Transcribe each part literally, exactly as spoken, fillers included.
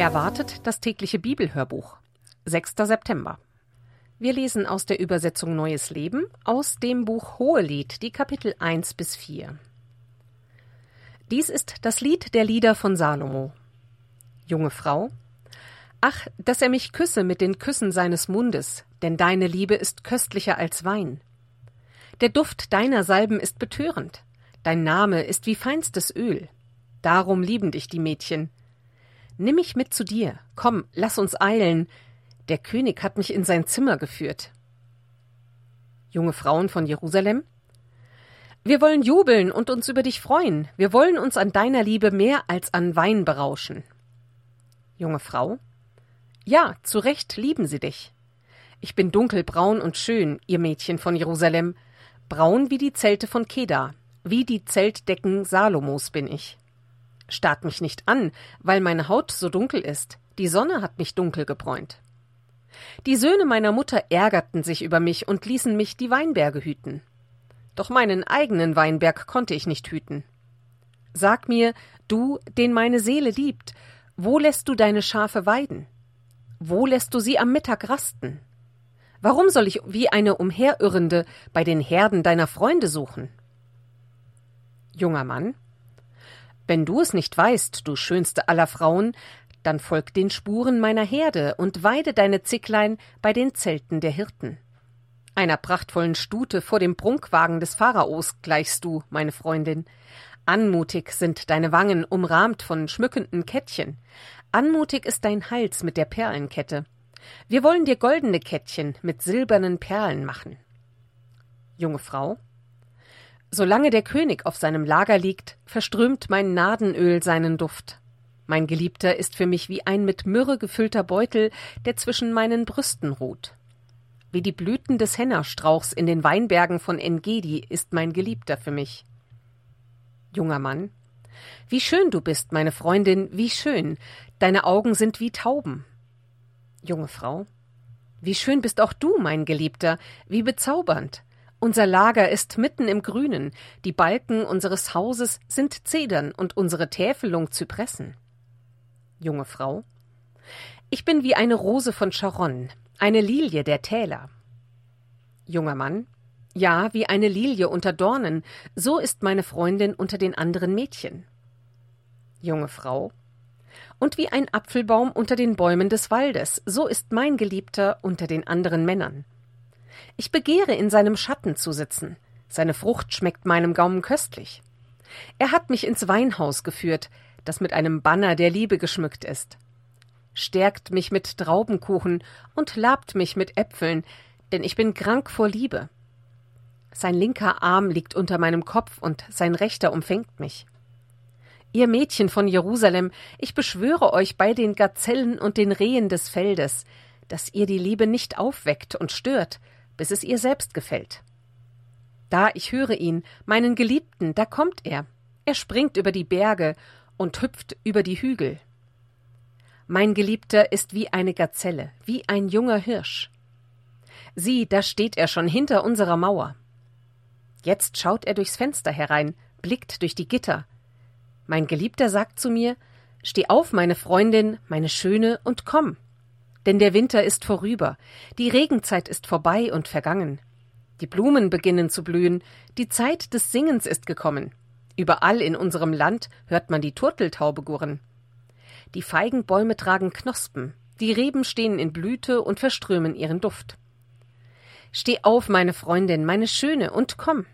Erwartet das tägliche Bibelhörbuch. sechster September. Wir lesen aus der Übersetzung Neues Leben aus dem Buch Hohelied, die Kapitel eins bis vier. Dies ist das Lied der Lieder von Salomo. Junge Frau, ach, dass er mich küsse mit den Küssen seines Mundes, denn deine Liebe ist köstlicher als Wein. Der Duft deiner Salben ist betörend, dein Name ist wie feinstes Öl. Darum lieben dich die Mädchen. Nimm mich mit zu dir, komm, lass uns eilen. Der König hat mich in sein Zimmer geführt. Junge Frauen von Jerusalem, wir wollen jubeln und uns über dich freuen. Wir wollen uns an deiner Liebe mehr als an Wein berauschen. Junge Frau, ja, zu Recht lieben sie dich. Ich bin dunkelbraun und schön, ihr Mädchen von Jerusalem, braun wie die Zelte von Kedar, wie die Zeltdecken Salomos bin ich. Starrt mich nicht an, weil meine Haut so dunkel ist. Die Sonne hat mich dunkel gebräunt. Die Söhne meiner Mutter ärgerten sich über mich und ließen mich die Weinberge hüten. Doch meinen eigenen Weinberg konnte ich nicht hüten. Sag mir, du, den meine Seele liebt, wo lässt du deine Schafe weiden? Wo lässt du sie am Mittag rasten? Warum soll ich wie eine Umherirrende bei den Herden deiner Freunde suchen? Junger Mann, wenn du es nicht weißt, du schönste aller Frauen, dann folg den Spuren meiner Herde und weide deine Zicklein bei den Zelten der Hirten. Einer prachtvollen Stute vor dem Prunkwagen des Pharaos gleichst du, meine Freundin. Anmutig sind deine Wangen, umrahmt von schmückenden Kettchen. Anmutig ist dein Hals mit der Perlenkette. Wir wollen dir goldene Kettchen mit silbernen Perlen machen. Junge Frau, solange der König auf seinem Lager liegt, verströmt mein Nardenöl seinen Duft. Mein Geliebter ist für mich wie ein mit Myrrhe gefüllter Beutel, der zwischen meinen Brüsten ruht. Wie die Blüten des Hennastrauchs in den Weinbergen von En-Gedi ist mein Geliebter für mich. Junger Mann, wie schön du bist, meine Freundin, wie schön, deine Augen sind wie Tauben. Junge Frau, wie schön bist auch du, mein Geliebter, wie bezaubernd. Unser Lager ist mitten im Grünen, die Balken unseres Hauses sind Zedern und unsere Täfelung Zypressen. Junge Frau, ich bin wie eine Rose von Sharon, eine Lilie der Täler. Junger Mann, ja, wie eine Lilie unter Dornen, so ist meine Freundin unter den anderen Mädchen. Junge Frau, und wie ein Apfelbaum unter den Bäumen des Waldes, so ist mein Geliebter unter den anderen Männern. Ich begehre, in seinem Schatten zu sitzen. Seine Frucht schmeckt meinem Gaumen köstlich. Er hat mich ins Weinhaus geführt, das mit einem Banner der Liebe geschmückt ist. Stärkt mich mit Traubenkuchen und labt mich mit Äpfeln, denn ich bin krank vor Liebe. Sein linker Arm liegt unter meinem Kopf und sein rechter umfängt mich. Ihr Mädchen von Jerusalem, ich beschwöre euch bei den Gazellen und den Rehen des Feldes, dass ihr die Liebe nicht aufweckt und stört, bis es ihr selbst gefällt. Da ich höre ihn, meinen Geliebten, da kommt er. Er springt über die Berge und hüpft über die Hügel. Mein Geliebter ist wie eine Gazelle, wie ein junger Hirsch. Sieh, da steht er schon hinter unserer Mauer. Jetzt schaut er durchs Fenster herein, blickt durch die Gitter. Mein Geliebter sagt zu mir, steh auf, meine Freundin, meine Schöne, und komm. Denn der Winter ist vorüber, die Regenzeit ist vorbei und vergangen. Die Blumen beginnen zu blühen, die Zeit des Singens ist gekommen. Überall in unserem Land hört man die Turteltaube gurren. Die Feigenbäume tragen Knospen, die Reben stehen in Blüte und verströmen ihren Duft. Steh auf, meine Freundin, meine Schöne, und komm.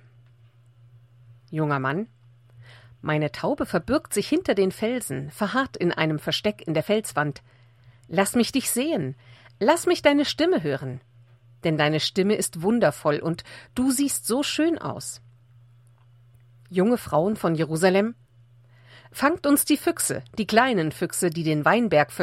Junger Mann, meine Taube verbirgt sich hinter den Felsen, verharrt in einem Versteck in der Felswand. Lass mich dich sehen, lass mich deine Stimme hören, denn deine Stimme ist wundervoll und du siehst so schön aus. Junge Frauen von Jerusalem, fangt uns die Füchse, die kleinen Füchse, die den Weinberg